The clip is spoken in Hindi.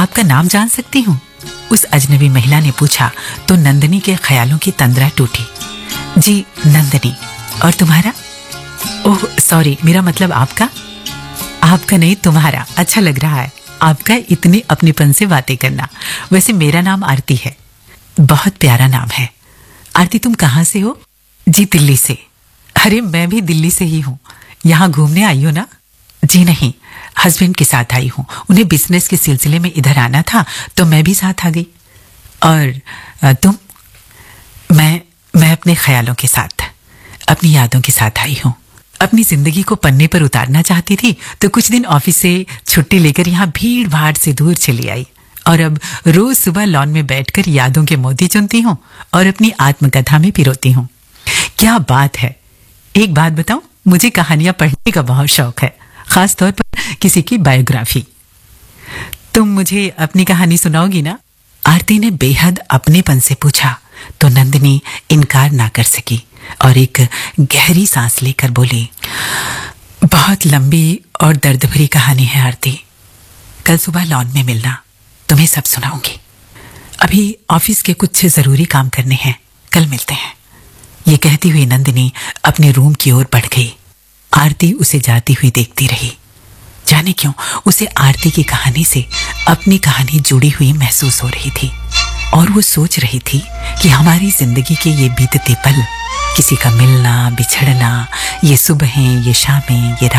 आपका नाम जान सकती हूँ? उस अजनबी महिला ने पूछा तो नंदिनी के ख्यालों की तंद्रा टूटी। जी नंदिनी। और तुम्हारा? ओह सॉरी, मेरा मतलब आपका। आपका नहीं, तुम्हारा। अच्छा लग रहा है आपका इतने अपनेपन से बातें करना। वैसे मेरा नाम आरती है। बहुत प्यारा नाम है। आरती तुम कहाँ से हो? जी दिल्ली से। अरे मैं भी दिल्ली से ही हूँ। यहाँ घूमने आई हो ना? जी नहीं, हस्बैंड के साथ आई हूँ। उन्हें बिजनेस के सिलसिले में इधर आना था तो मैं भी साथ आ गई। और तुम? मैं अपने ख्यालों के साथ, अपनी यादों के साथ आई हूँ। अपनी जिंदगी को पन्ने पर उतारना चाहती थी तो कुछ दिन ऑफिस से छुट्टी लेकर यहाँ भीड़ भाड़ से दूर चली आई और अब रोज सुबह लॉन में बैठकर यादों के मोती चुनती हूँ और अपनी आत्मकथा में पिरोती हूँ। क्या बात है। एक बात बताऊं, मुझे कहानियां पढ़ने का बहुत शौक है, खास तौर पर किसी की बायोग्राफी। तुम मुझे अपनी कहानी सुनाओगी ना? आरती ने बेहद अपनेपन से पूछा तो नंदिनी इनकार ना कर सकी और एक गहरी सांस लेकर बोली, बहुत लंबी और दर्द भरी कहानी है आरती। कल सुबह लॉन में मिलना, तुम्हें सब सुनाऊंगी। अभी ऑफिस के कुछ जरूरी काम करने हैं, कल मिलते हैं। ये कहती हुई नंदिनी अपने रूम की ओर बढ़ गई। आरती उसे जाती हुई देखती रही। जाने क्यों उसे आरती की कहानी से अपनी कहानी जुड़ी हुई महसूस हो रही थी और वो सोच रही थी कि हमारी जिंदगी के ये बीतते पल, किसी का मिलना बिछड़ना, ये सुबहें, ये शामें, ये रात